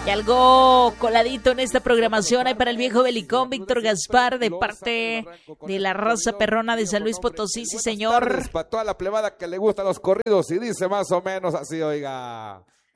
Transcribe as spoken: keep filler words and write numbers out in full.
Y algo coladito en esta programación hay para el viejo belicón Víctor Gaspar de parte de la raza perrona de San Luis Potosí, sí señor. Para toda la plebada que le gustan los corridos y dice más o menos así, oiga.